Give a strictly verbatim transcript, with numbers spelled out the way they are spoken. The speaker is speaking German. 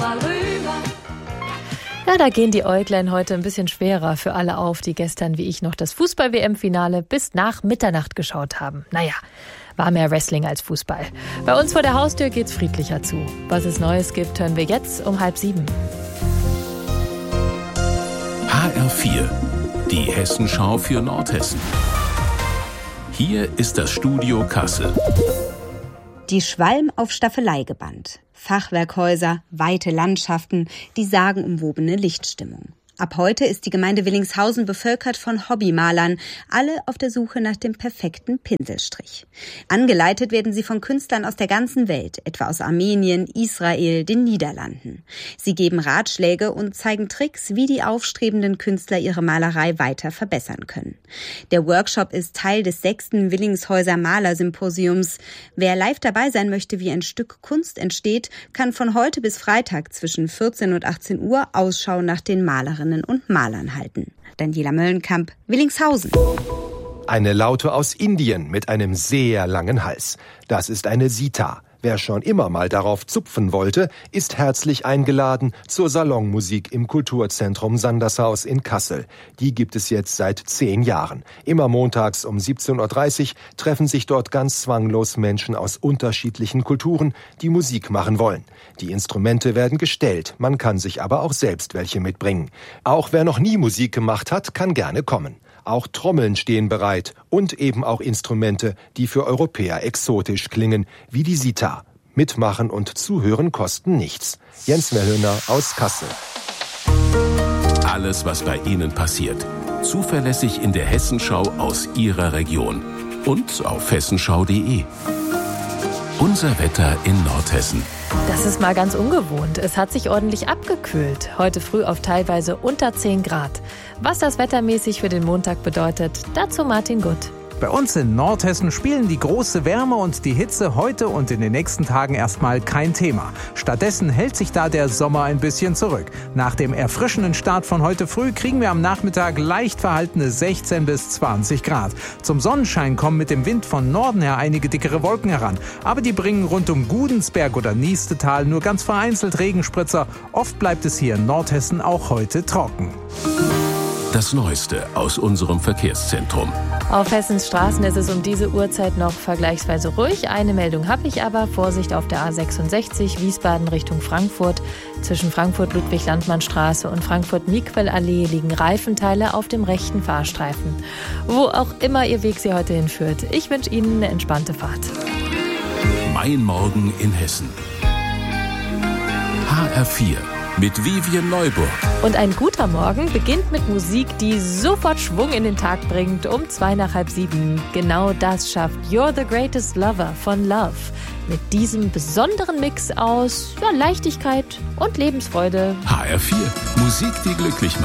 mal rüber. Ja, da gehen die Äuglein heute ein bisschen schwerer für alle auf, die gestern wie ich noch das Fußball-W M-Finale bis nach Mitternacht geschaut haben. Naja, war mehr Wrestling als Fußball. Bei uns vor der Haustür geht's friedlicher zu. Was es Neues gibt, hören wir jetzt um halb sieben. H R vier, die Hessenschau für Nordhessen. Hier ist das Studio Kassel. Die Schwalm auf Staffelei gebannt. Fachwerkhäuser, weite Landschaften, die sagenumwobene Lichtstimmung. Ab heute ist die Gemeinde Willingshausen bevölkert von Hobbymalern, alle auf der Suche nach dem perfekten Pinselstrich. Angeleitet werden sie von Künstlern aus der ganzen Welt, etwa aus Armenien, Israel, den Niederlanden. Sie geben Ratschläge und zeigen Tricks, wie die aufstrebenden Künstler ihre Malerei weiter verbessern können. Der Workshop ist Teil des sechsten Willingshäuser Malersymposiums. Wer live dabei sein möchte, wie ein Stück Kunst entsteht, kann von heute bis Freitag zwischen vierzehn und achtzehn Uhr Ausschau nach den Malerinnen und Malern halten. Daniela Möllenkamp, Willingshausen. Eine Laute aus Indien mit einem sehr langen Hals. Das ist eine Sitar. Wer schon immer mal darauf zupfen wollte, ist herzlich eingeladen zur Salonmusik im Kulturzentrum Sandershaus in Kassel. Die gibt es jetzt seit zehn Jahren. Immer montags um siebzehn Uhr dreißig treffen sich dort ganz zwanglos Menschen aus unterschiedlichen Kulturen, die Musik machen wollen. Die Instrumente werden gestellt, man kann sich aber auch selbst welche mitbringen. Auch wer noch nie Musik gemacht hat, kann gerne kommen. Auch Trommeln stehen bereit und eben auch Instrumente, die für Europäer exotisch klingen, wie die Sitar. Mitmachen und zuhören kosten nichts. Jens Verhöhner aus Kassel. Alles, was bei Ihnen passiert, zuverlässig in der Hessenschau aus Ihrer Region und auf hessenschau punkt de. Unser Wetter in Nordhessen. Das ist mal ganz ungewohnt. Es hat sich ordentlich abgekühlt. Heute früh auf teilweise unter zehn Grad. Was das wettermäßig für den Montag bedeutet, dazu Martin Gutt. Bei uns in Nordhessen spielen die große Wärme und die Hitze heute und in den nächsten Tagen erstmal kein Thema. Stattdessen hält sich da der Sommer ein bisschen zurück. Nach dem erfrischenden Start von heute früh kriegen wir am Nachmittag leicht verhaltene sechzehn bis zwanzig Grad. Zum Sonnenschein kommen mit dem Wind von Norden her einige dickere Wolken heran. Aber die bringen rund um Gudensberg oder Niestetal nur ganz vereinzelt Regenspritzer. Oft bleibt es hier in Nordhessen auch heute trocken. Das Neueste aus unserem Verkehrszentrum. Auf Hessens Straßen ist es um diese Uhrzeit noch vergleichsweise ruhig. Eine Meldung habe ich aber. Vorsicht auf der A sechsundsechzig, Wiesbaden Richtung Frankfurt. Zwischen Frankfurt-Ludwig-Landmann-Straße und Frankfurt-Miquel-Allee liegen Reifenteile auf dem rechten Fahrstreifen. Wo auch immer Ihr Weg Sie heute hinführt. Ich wünsche Ihnen eine entspannte Fahrt. Mein Morgen in Hessen. H R vier. Mit Vivian Neuburg. Und ein guter Morgen beginnt mit Musik, die sofort Schwung in den Tag bringt, um zwei nach halb sieben. Genau das schafft You're the Greatest Lover von Love. Mit diesem besonderen Mix aus ja, Leichtigkeit und Lebensfreude. H R vier. Musik, die glücklich macht.